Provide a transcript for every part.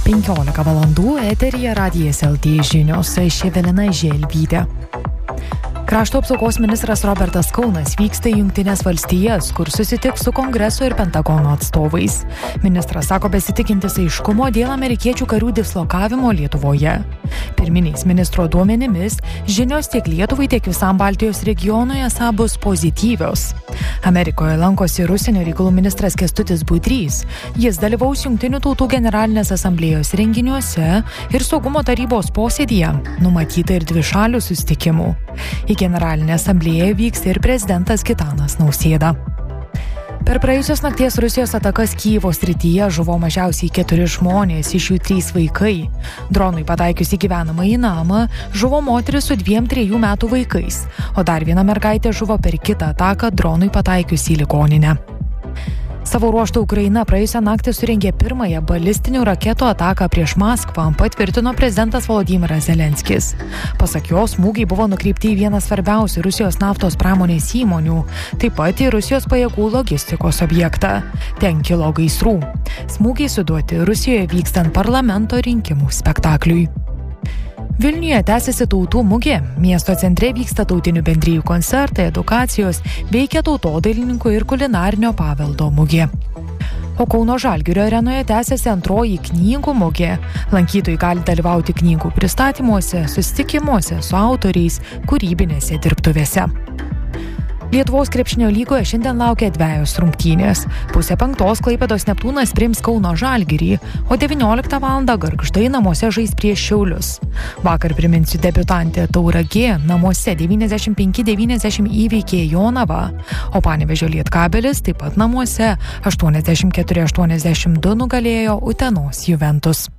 15 valandų eteryje Radijas LT žinios, aš Evelina Želvytė. Krašto apsaugos ministras Robertas Kaunas vyksta į Jungtines valstijas, kur susitiks su Kongreso ir Pentagono atstovais. Ministras sako besitikintis aiškumo dėl amerikiečių karių dislokavimo Lietuvoje. Pirminiais ministro duomenimis žinios tiek Lietuvai, tiek visam Baltijos regionui esą bus pozityvios. Amerikoje lankosi ir užsienio reikalų ministras Kęstutis Budrys. Jis dalyvaus Jungtinių tautų generalinės asamblėjos renginiuose ir saugumo tarybos posėdyje, numatyta ir dvišalių susitikimų. Į generalinę asamblėją vyks ir prezidentas Gitanas Nausėda. Per praėjusios nakties Rusijos atakas Kyjivo srityje žuvo mažiausiai 4 žmonės, iš jų 3 vaikai. Dronui pataikius į gyvenamąjį namą žuvo moteris su 2-3 metų vaikais, o dar viena mergaitė žuvo per kitą ataką dronui pataikius į ligoninę. Savo ruožtu Ukraina praėjusią naktį surengė pirmąją balistinių raketų ataką prieš Maskvą, patvirtino prezidentas Volodymyras Zelenskis. Pasak jo, smūgiai buvo nukreipti į vieną svarbiausių Rusijos naftos pramonės įmonių, taip pat į Rusijos pajėgų logistikos objektą. Ten kilo gaisrų. Smūgiai suduoti Rusijoje vykstant parlamento rinkimų spektakliui. Vilniuje tęsiasi tautų mugė. Miesto centre vyksta tautinių bendrijų koncertai, edukacijos, veikia tautodailininkų ir kulinarinio paveldo mugė. O Kauno Žalgirio arenoje tęsiasi antroji knygų mugė. Lankytojai gali dalyvauti knygų pristatymuose, susitikimuose su autoriais, kūrybinėse dirbtuvėse. Lietuvos krepšinio lygoje šiandien laukia 2 rungtynės. 4:30 Klaipėdos Neptūnas priims Kauno Žalgirį, o 19 val. Gargždai namuose žais prieš Šiaulius. Vakar, priminsiu, debiutantė Tauragė namuose 95-90 įveikė Jonavą, o Panevėžio Lietkabelis taip pat namuose 84-82 nugalėjo Utenos Juventus.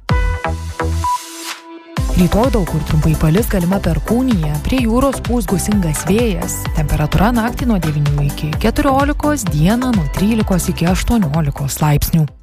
Rytoj daug kur trumpai palis, galima perkūnija, prie jūros pūs gūsingas vėjas. Temperatūra naktį nuo 9 iki 14, dieną nuo 13 iki 18 laipsnių.